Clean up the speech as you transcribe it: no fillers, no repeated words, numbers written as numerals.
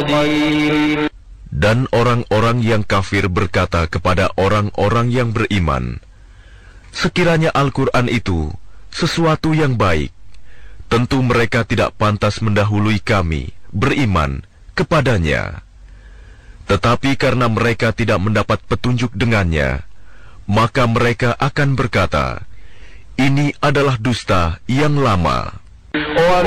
قدير. Dan orang-orang yang kafir berkata kepada orang-orang yang beriman, sekiranya Al-Quran itu sesuatu yang baik, tentu mereka tidak pantas mendahului kami beriman kepadanya. Tetapi karena mereka tidak mendapat petunjuk dengannya, maka mereka akan berkata, ini adalah dusta yang lama.